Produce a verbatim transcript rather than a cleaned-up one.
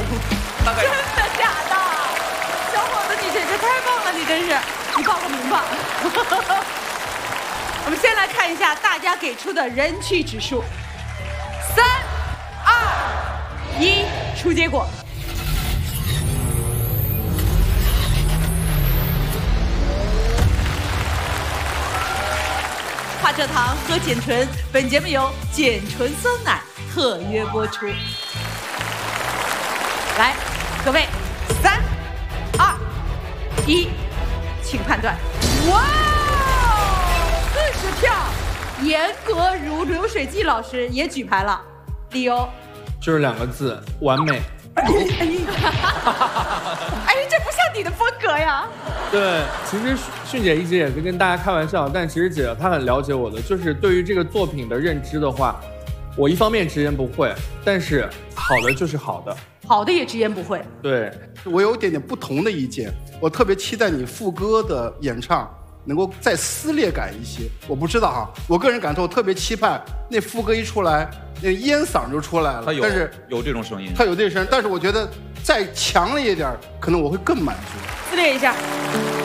大概真的假的？小伙子，你简直太棒了，你真是，你报个名吧。我们先来看一下大家给出的人气指数，三、二、一，出结果。怕蔗糖，喝碱醇。本节目由碱醇酸奶特约播出。来，各位，三、二、一，请判断。哇，四十票，严格如流水季老师也举牌了，理由就是两个字：完美。 哎，这不像你的风格呀。 对，其实迅姐一直也是跟大家开玩笑，但其实姐她很了解我的，就是对于这个作品的认知的话，我一方面直言不讳，但是好的就是好的， 好的也直言不讳。 对， 我有一点点不同的意见，我特别期待你副歌的演唱能够再撕裂感一些。我不知道哈，我个人感受我特别期盼那副歌一出来，那烟嗓就出来了。 他有， 但是有这种声音， 他有这声，但是我觉得再强烈一点，可能我会更满足。 撕裂一下。